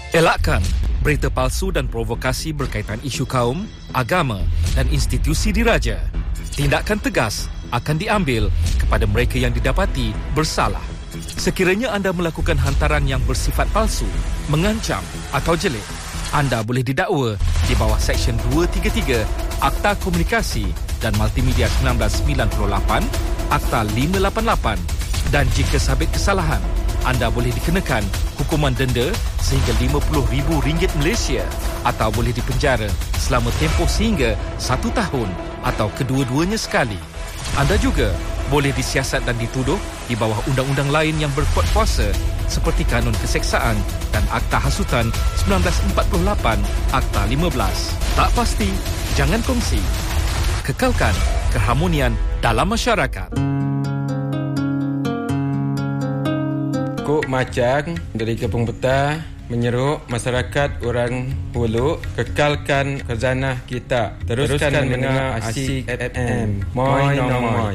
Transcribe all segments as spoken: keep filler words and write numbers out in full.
Elakkan berita palsu dan provokasi berkaitan isu kaum, agama dan institusi diraja. Tindakan tegas akan diambil kepada mereka yang didapati bersalah. Sekiranya anda melakukan hantaran yang bersifat palsu, mengancam atau jelik, anda boleh didakwa di bawah Seksyen dua tiga tiga Akta Komunikasi dan Multimedia seribu sembilan ratus sembilan puluh lapan, Akta lima lapan lapan, dan jika sabit kesalahan, anda boleh dikenakan hukuman denda sehingga lima puluh ribu ringgit Malaysia atau boleh dipenjara selama tempoh sehingga satu tahun atau kedua-duanya sekali. Anda juga boleh disiasat dan dituduh di bawah undang-undang lain yang berkuat kuasa seperti Kanun Keseksaan dan Akta Hasutan seribu sembilan ratus empat puluh lapan, Akta lima belas. Tak pasti, jangan kongsi. Kekalkan keharmonian dalam masyarakat. Kok Macang dari Kampung Petah menyeruk masyarakat orang Hulu kekalkan khazanah kita. Teruskan, Teruskan mendengar Asyik F M. Moi no moi.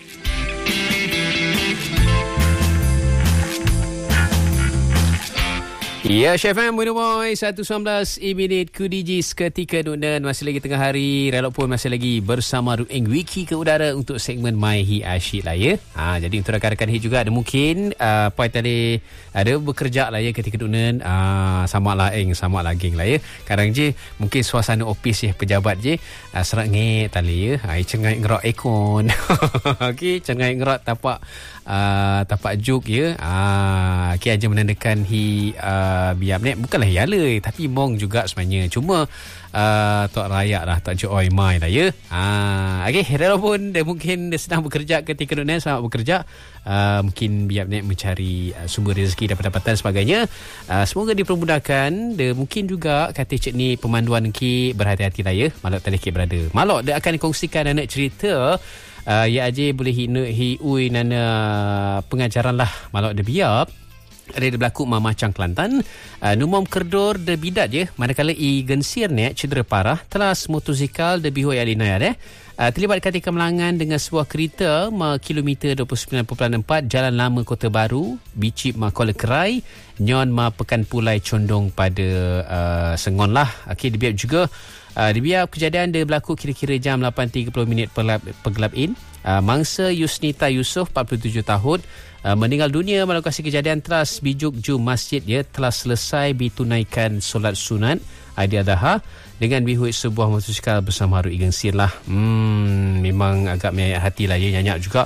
Ya, Chef M, Buenos Boy, satu sembilan belas minit Q D G seketika dunia. Masih lagi tengah hari, relok pun masih lagi bersama Rueng Wiki ke udara untuk segmen My Hi Asyik lah ya. Ha, jadi untuk rakan-rakan Hi juga ada mungkin uh, point tadi ada bekerja lah ya ketika dunia. Uh, sama lah Eng, sama lah geng lah ya. Kadang je mungkin suasana ofis ya, pejabat je uh, serak ngek tali ya. Hai cengai ngerok ekon. Okey, cengai ngerok tapak uh, tapak juk ya. Ah, uh, okay, aja menandakan Hi uh, biar ni bukanlah yala tapi mong juga sebenarnya, cuma uh, tak rayak lah, tak joy mai lah ya. Ah, okey, walaupun dia mungkin dia sedang bekerja ketika dunia, selamat bekerja. Uh, mungkin biar ni mencari uh, sumber rezeki dan pendapatan sebagainya. Uh, semoga dipermudahkan. Dia mungkin juga kata cik ni pemanduan ki berhati-hati lah ya. Malok tadi ki berada. Malok dia akan kongsikan anak cerita. Uh, ya aja boleh hina hi ui nana pengajaran lah. Malok dia biar ada berlaku Mamacang Kelantan. Uh, Numom Kerdor de bidat je manakala i gensir ni cedera parah telas motosikal de bihoi alinaya deh. Uh, terlibat ketika melangan dengan sebuah kereta ma kilometer dua puluh sembilan perpuluhan empat Jalan Lama Kota Baru, Bicip ma Kuala Kerai, Nyon ma Pekan Pulai condong pada uh, Sengon lah. Okey, dibiak juga uh, dibiak kejadian dia berlaku kira-kira jam lapan tiga puluh minit pergelap in. Uh, mangsa Yusnita Yusof empat puluh tujuh tahun uh, meninggal dunia melokasi kejadian telas bijuk jum masjid dia telah selesai ditunaikan solat sunat Aidiadaha dengan bihui sebuah motosikal bersama Haru Igensir lah. Hmm, memang agak menyayat hati lah ya, nyanyak juga.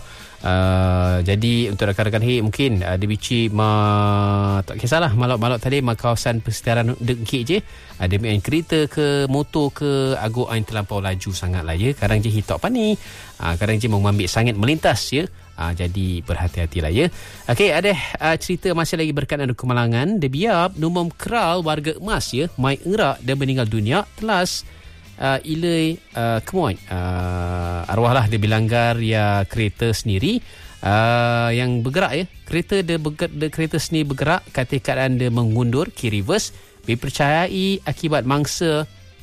Uh, jadi untuk rakan-rakan hi mungkin uh, dia bici ma tak kisahlah malok-malok tadi ma kawasan persediaan dengkik je ada uh, main kereta ke motor ke ago ain terlampau laju sangat lah ya. Kadang je hitok pani, uh, kadang je mengambil sangat melintas ya. Uh, jadi berhati-hatilah ya. Okey, ada uh, cerita masih lagi berkaitan dengan kemalangan. Dia biar Numom Keral warga emas ya, mai engerak dan meninggal dunia telas uh, ilai uh, kemoy uh, arwahlah dia bilanggar ya kereta sendiri uh, yang bergerak ya. Kereta dia bergerak, dia kereta sendiri bergerak ketika keadaan dia mengundur kiri reverse, dipercayai akibat mangsa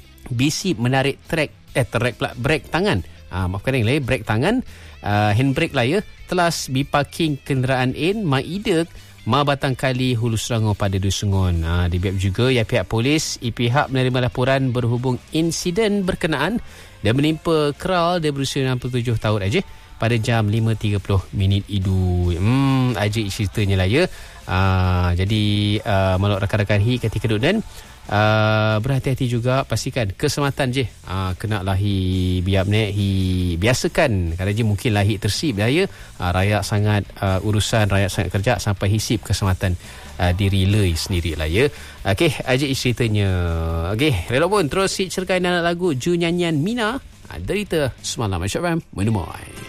bisi menarik trek eh trek pula brake tangan. Ah, uh, maafkan yang lain brake tangan. Uh, handbrake lah ya, telas biparking kenderaan in ma idek ma batang kali Hulu Selangor pada Dusungon. Uh, dibiak juga ya pihak polis I pihak menerima laporan berhubung insiden berkenaan dan menimpa Keral dia berusia enam puluh tujuh tahun aja pada jam lima tiga puluh minit idu. Hmm, aja ceritanya lah ya. Uh, jadi uh, malok rakan-rakan hi ketika duduk dan Uh, berhati-hati juga, pastikan keselamatan je. Uh, kena lah hi biar ni hi biasakan kerana je mungkin lah hi tersib dah ya. Uh, rakyat sangat uh, urusan rakyat sangat kerja sampai hisip keselamatan uh, diri lei sendiri lah ya. Okey, aja ceritanya. Okey, relok pun terus si cerkai anak lagu Ju nyanyian Mina. Uh, derita semalam Aisyah Fam. Menemui.